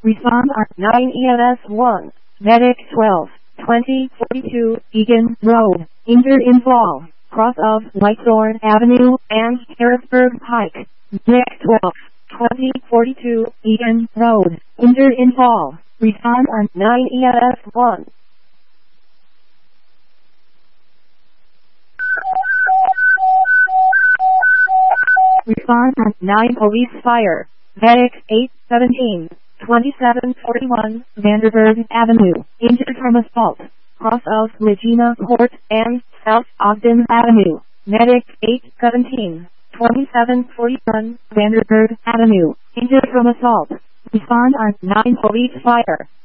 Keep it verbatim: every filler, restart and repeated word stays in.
Respond on nine E M S one. Medic twelve, twenty forty-two, Egan Road. Injured in fall. Cross of Whitethorn Avenue and Harrisburg Pike. Medic twelve, twenty forty-two, Egan Road. Injured in fall. Respond on nine E M S one. Respond on nine Police Fire. Medic eight seventeen, twenty-seven forty-one, Vanderburg Avenue. Injured from assault. Cross of Regina Court and South Ogden Avenue. Medic eight seventeen, twenty-seven forty-one, Vanderburg Avenue. Injured from assault. Respond on nine Police Fire.